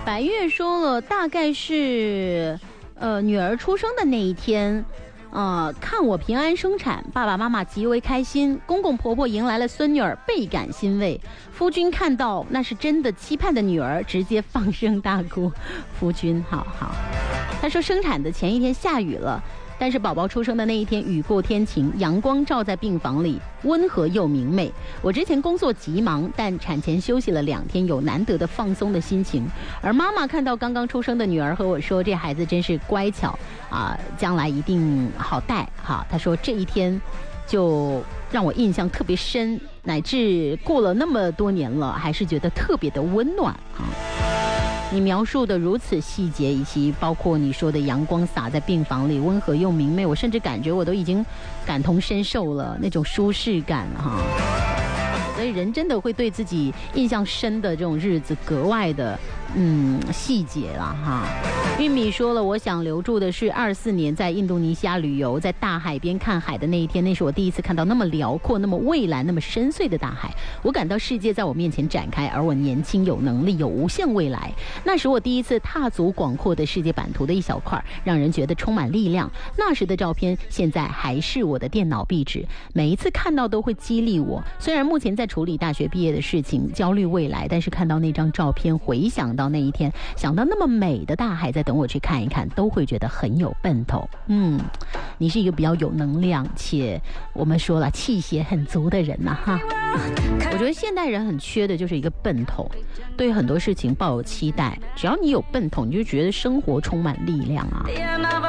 白月说了，大概是女儿出生的那一天，看我平安生产，爸爸妈妈极为开心，公公婆婆迎来了孙女儿，倍感欣慰。夫君看到那是真的期盼的女儿，直接放声大哭。夫君，好，他说生产的前一天下雨了。但是宝宝出生的那一天雨过天晴，阳光照在病房里，温和又明媚。我之前工作极忙，但产前休息了2天，有难得的放松的心情。而妈妈看到刚刚出生的女儿和我说，这孩子真是乖巧将来一定好带。她说这一天就让我印象特别深，乃至过了那么多年了，还是觉得特别的温暖你描述的如此细节，以及包括你说的阳光洒在病房里，温和又明媚，我甚至感觉我都已经感同身受了那种舒适感所以人真的会对自己印象深的这种日子格外的细节了玉米说了，我想留住的是24年在印度尼西亚旅游，在大海边看海的那一天，那是我第一次看到那么辽阔、那么蔚蓝、那么深邃的大海。我感到世界在我面前展开，而我年轻、有能力、有无限未来。那时我第一次踏足广阔的世界版图的一小块，让人觉得充满力量。那时的照片现在还是我的电脑壁纸，每一次看到都会激励我。虽然目前在处理大学毕业的事情，焦虑未来，但是看到那张照片，回想到那一天，想到那么美的大海在等我去看一看，都会觉得很有奔头。你是一个比较有能量且我们说了气血很足的人我觉得现代人很缺的就是一个奔头，对很多事情抱有期待，只要你有奔头，你就觉得生活充满力量